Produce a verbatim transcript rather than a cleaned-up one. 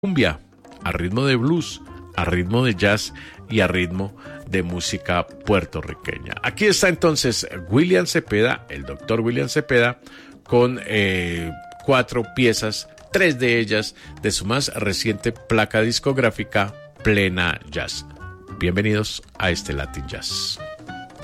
cumbia, a ritmo de blues, a ritmo de jazz y a ritmo de música puertorriqueña. Aquí está entonces William Cepeda, el doctor William Cepeda, con eh, cuatro piezas, tres de ellas de su más reciente placa discográfica, Plena Jazz. Bienvenidos a este Latin Jazz.